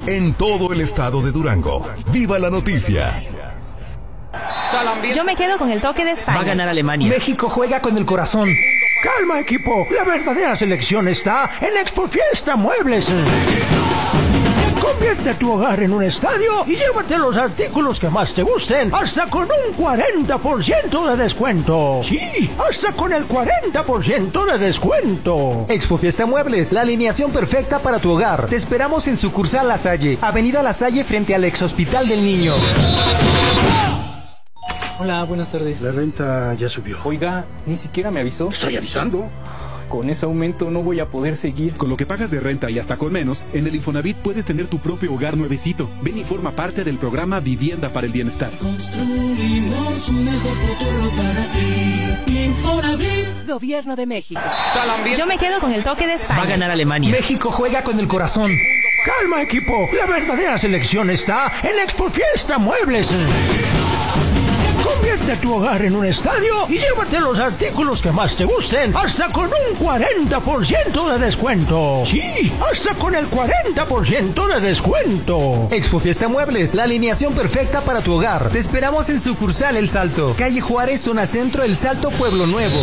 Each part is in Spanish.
en todo el estado de Durango. ¡Viva la noticia! Yo me quedo con el toque de España. Va a ganar Alemania. México juega con el corazón. Calma, equipo. La verdadera selección está en Expo Fiesta Muebles. Convierte tu hogar en un estadio y llévate los artículos que más te gusten hasta con un 40% de descuento. Sí, hasta con el 40% de descuento. Expo Fiesta Muebles, la alineación perfecta para tu hogar. Te esperamos en sucursal La Salle, Avenida La Salle frente al ex Hospital del Niño. Hola, buenas tardes. La renta ya subió. Oiga, ni siquiera me avisó. Estoy avisando. Con ese aumento no voy a poder seguir. Con lo que pagas de renta y hasta con menos, en el Infonavit puedes tener tu propio hogar nuevecito. Ven y forma parte del programa Vivienda para el Bienestar. Construimos un mejor futuro para ti. Infonavit. Gobierno de México. Yo me quedo con el toque de España. Va a ganar Alemania. México juega con el corazón. Calma, equipo. La verdadera selección está en Expo Fiesta Muebles. Convierte tu hogar en un estadio y llévate los artículos que más te gusten hasta con un 40% de descuento. Sí, hasta con el 40% de descuento. Expo Fiesta Muebles, la alineación perfecta para tu hogar. Te esperamos en sucursal El Salto, calle Juárez, zona centro, El Salto, Pueblo Nuevo.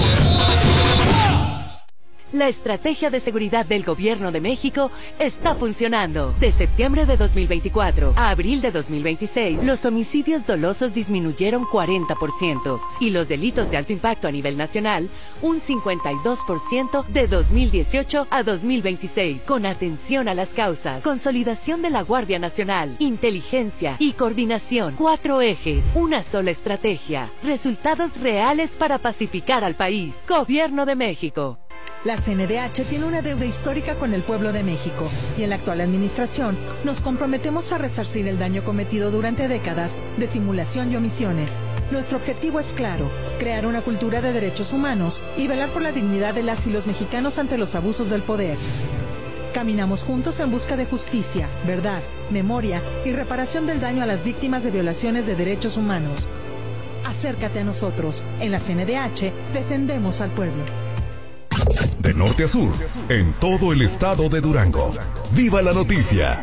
La estrategia de seguridad del Gobierno de México está funcionando. De septiembre de 2024 a abril de 2026, los homicidios dolosos disminuyeron 40% y los delitos de alto impacto a nivel nacional un 52% de 2018 a 2026. Con atención a las causas, consolidación de la Guardia Nacional, inteligencia y coordinación. 4 ejes, una sola estrategia. Resultados reales para pacificar al país. Gobierno de México. La CNDH tiene una deuda histórica con el pueblo de México y en la actual administración nos comprometemos a resarcir el daño cometido durante décadas de simulación y omisiones. Nuestro objetivo es claro, crear una cultura de derechos humanos y velar por la dignidad de las y los mexicanos ante los abusos del poder. Caminamos juntos en busca de justicia, verdad, memoria y reparación del daño a las víctimas de violaciones de derechos humanos. Acércate a nosotros. En la CNDH defendemos al pueblo. De norte a sur, en todo el estado de Durango. ¡Viva la noticia!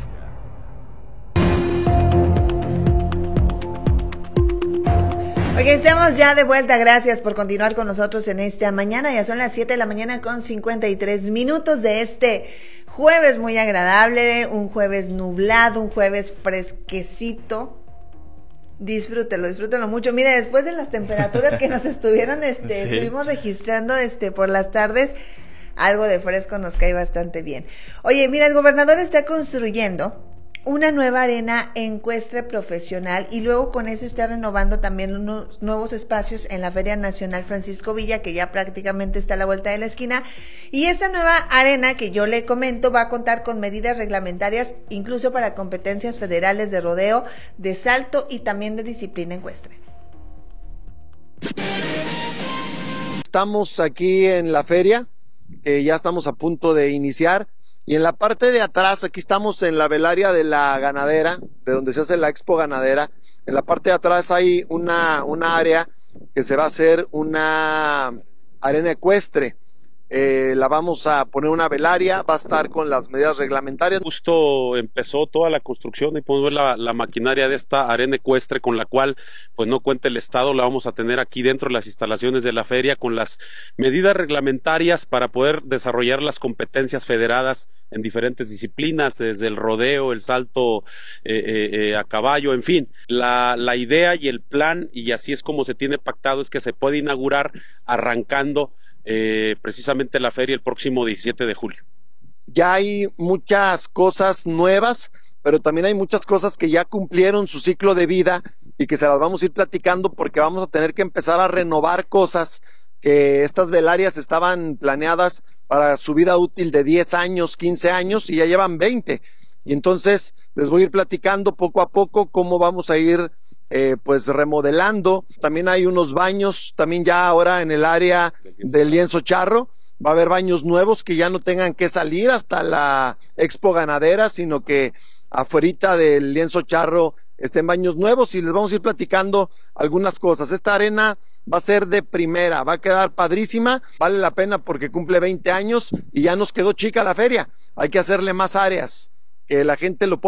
Ok, estamos ya de vuelta. Gracias por continuar con nosotros en esta mañana. Ya son las 7 de la mañana con 53 minutos de este jueves muy agradable, un jueves nublado, un jueves fresquecito. Disfrútelo mucho. Mire, después de las temperaturas que nos estuvieron, Sí. estuvimos registrando, por las tardes, algo de fresco nos cae bastante bien. Oye, mira, el gobernador está construyendo una nueva arena ecuestre profesional y luego con eso está renovando también unos nuevos espacios en la Feria Nacional Francisco Villa, que ya prácticamente está a la vuelta de la esquina. Y esta nueva arena que yo le comento va a contar con medidas reglamentarias incluso para competencias federales de rodeo, de salto y también de disciplina ecuestre. Estamos aquí en la feria, ya estamos a punto de iniciar. Y en la parte de atrás, aquí estamos en la velaria de la ganadera, de donde se hace la expo ganadera. En la parte de atrás hay una área que se va a hacer una arena ecuestre. La vamos a poner una velaria, va a estar con las medidas reglamentarias. Justo empezó toda la construcción y podemos ver la maquinaria de esta arena ecuestre con la cual pues no cuenta el Estado, la vamos a tener aquí dentro de las instalaciones de la feria con las medidas reglamentarias para poder desarrollar las competencias federadas en diferentes disciplinas, desde el rodeo, el salto a caballo, en fin. La idea y el plan, y así es como se tiene pactado, es que se puede inaugurar arrancando precisamente la feria el próximo 17 de julio. Ya hay muchas cosas nuevas, pero también hay muchas cosas que ya cumplieron su ciclo de vida y que se las vamos a ir platicando porque vamos a tener que empezar a renovar cosas que estas velarias estaban planeadas para su vida útil de 10 años, 15 años y ya llevan 20. Y entonces les voy a ir platicando poco a poco cómo vamos a ir pues remodelando. También hay unos baños, también ya ahora en el área del lienzo charro, va a haber baños nuevos que ya no tengan que salir hasta la expo ganadera, sino que afuerita del lienzo charro estén baños nuevos y les vamos a ir platicando algunas cosas. Esta arena va a ser de primera, va a quedar padrísima, vale la pena porque cumple 20 años y ya nos quedó chica la feria, hay que hacerle más áreas, que la gente lo